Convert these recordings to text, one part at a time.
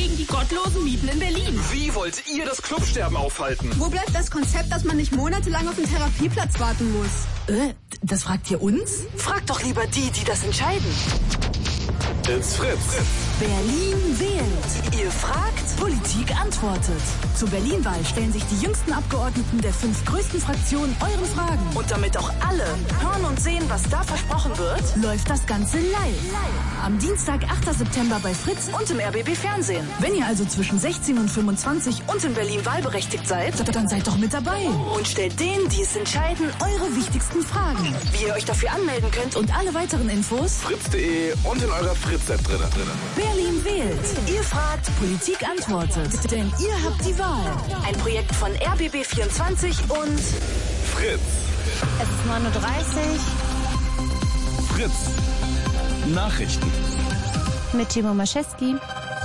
gegen die gottlosen Mieten in Berlin. Wie wollt ihr das Clubsterben aufhalten? Wo bleibt das Konzept, dass man nicht monatelang auf den Therapieplatz warten muss? Das fragt ihr uns? Fragt doch lieber die das entscheiden. It's Fritz. Berlin wählt. Ihr fragt, Politik antwortet. Zur Berlin-Wahl stellen sich die jüngsten Abgeordneten der 5 größten Fraktionen euren Fragen. und damit auch alle hören und sehen, was da versprochen wird, Läuft das Ganze live. Am Dienstag, 8. September bei Fritz. und im RBB Fernsehen. Wenn ihr also zwischen 16 und 25 Und in Berlin wahlberechtigt seid, dann seid doch mit dabei. und stellt denen, die es entscheiden, Eure wichtigsten Fragen. wie ihr euch dafür anmelden könnt. Und alle weiteren Infos: Fritz.de und in eurer Fritz-App drin. Berlin wählt. Ihr fragt, Politik antwortet. Denn ihr habt die Wahl. ein Projekt von RBB24 und Fritz. Es ist 9:30 Fritz. Nachrichten. Uhr mit Timo Maschewski.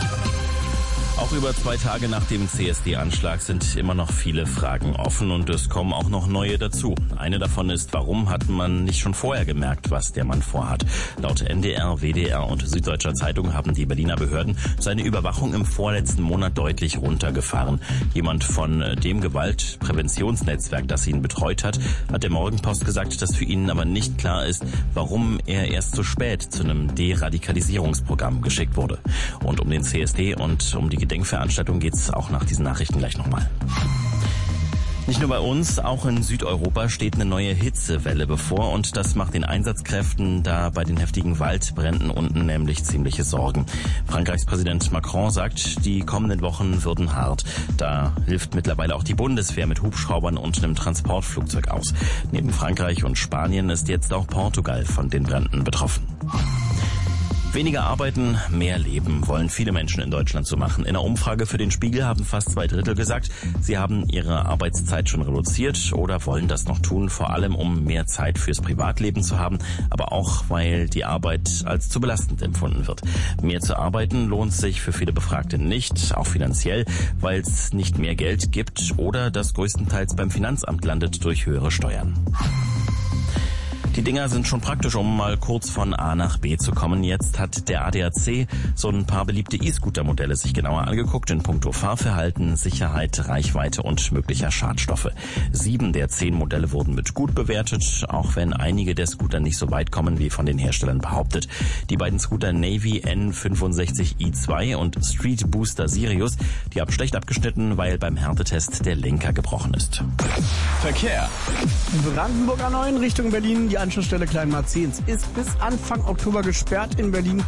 Auch über 2 Tage nach dem CSD-Anschlag sind immer noch viele Fragen offen und es kommen auch noch neue dazu. Eine davon ist, warum hat man nicht schon vorher gemerkt, was der Mann vorhat? Laut NDR, WDR und Süddeutscher Zeitung haben die Berliner Behörden seine Überwachung im vorletzten Monat deutlich runtergefahren. Jemand von dem Gewaltpräventionsnetzwerk, das ihn betreut hat der Morgenpost gesagt, dass für ihn aber nicht klar ist, warum er erst so spät zu einem Deradikalisierungsprogramm geschickt wurde. Und um den CSD und um die Gedenkveranstaltung geht's auch nach diesen Nachrichten gleich nochmal. Nicht nur bei uns, auch in Südeuropa steht eine neue Hitzewelle bevor und das macht den Einsatzkräften da bei den heftigen Waldbränden unten nämlich ziemliche Sorgen. Frankreichs Präsident Macron sagt, die kommenden Wochen würden hart. Da hilft mittlerweile auch die Bundeswehr mit Hubschraubern und einem Transportflugzeug aus. Neben Frankreich und Spanien ist jetzt auch Portugal von den Bränden betroffen. Weniger arbeiten, mehr leben wollen viele Menschen in Deutschland so machen. In einer Umfrage für den Spiegel haben fast 2/3 gesagt, sie haben ihre Arbeitszeit schon reduziert oder wollen das noch tun, vor allem um mehr Zeit fürs Privatleben zu haben, aber auch, weil die Arbeit als zu belastend empfunden wird. Mehr zu arbeiten lohnt sich für viele Befragte nicht, auch finanziell, weil es nicht mehr Geld gibt oder das größtenteils beim Finanzamt landet durch höhere Steuern. Die Dinger sind schon praktisch, um mal kurz von A nach B zu kommen. Jetzt hat der ADAC so ein paar beliebte E-Scooter-Modelle sich genauer angeguckt in puncto Fahrverhalten, Sicherheit, Reichweite und möglicher Schadstoffe. 7 der 10 Modelle wurden mit gut bewertet, auch wenn einige der Scooter nicht so weit kommen, wie von den Herstellern behauptet. Die beiden Scooter Navy N65i2 und Street Booster Sirius, die haben schlecht abgeschnitten, weil beim Härtetest der Lenker gebrochen ist. Verkehr. Brandenburg A9 Richtung Berlin. Die Anschlussstelle Kleinmarzens ist bis Anfang Oktober gesperrt in Berlin.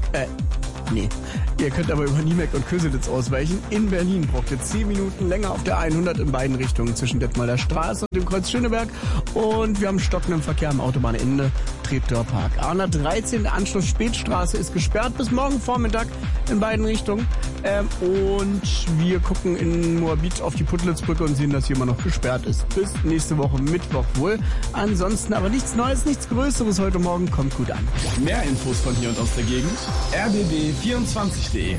Ihr könnt aber über Niemeck und Köselitz ausweichen. In Berlin braucht ihr 10 Minuten länger auf der 100 in beiden Richtungen zwischen Detmolder Straße und dem Kreuz Schöneberg. Und wir haben stockenden Verkehr am Autobahnende Treptower Park. A113, der Anschluss Spätstraße, ist gesperrt bis morgen Vormittag in beiden Richtungen. Und wir gucken in Moabit auf die Puttlitzbrücke und sehen, dass hier immer noch gesperrt ist. Bis nächste Woche Mittwoch wohl. Ansonsten aber nichts Neues, nichts Größeres heute Morgen. Kommt gut an. Mehr Infos von hier und aus der Gegend. rbb24.de.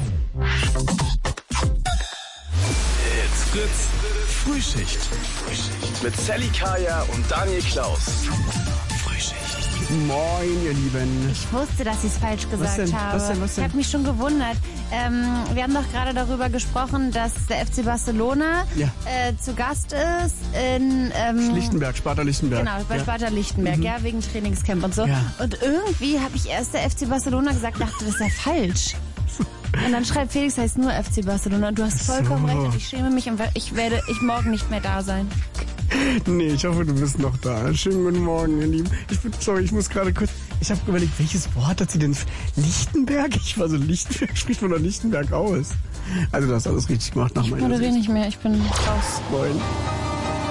It's Fritz. Frühschicht. Mit Sally Kaya und Daniel Klaus. Frühschicht. Moin, ihr Lieben. Ich wusste, dass ich es falsch gesagt denn? habe. Was denn? Ich habe mich schon gewundert. Wir haben doch gerade darüber gesprochen, dass der FC Barcelona zu Gast ist in Lichtenberg, Sparta Lichtenberg. Genau, bei Sparta Lichtenberg, wegen Trainingscamp und so. Ja. Und irgendwie habe ich erst der FC Barcelona gesagt, dachte, das ist ja falsch. Und dann schreibt Felix, heißt nur FC Barcelona. Und du hast vollkommen recht. Und ich schäme mich und ich werde morgen nicht mehr da sein. Nee, ich hoffe, du bist noch da. Schönen guten Morgen, ihr Lieben. Ich muss gerade kurz... Ich habe überlegt, welches Wort hat sie denn? Lichtenberg? Ich war so, Lichtenberg spricht man doch Lichtenberg aus. Also du hast alles richtig gemacht nach Ich meiner moderiere Sicht. nicht mehr, ich bin raus. Moin.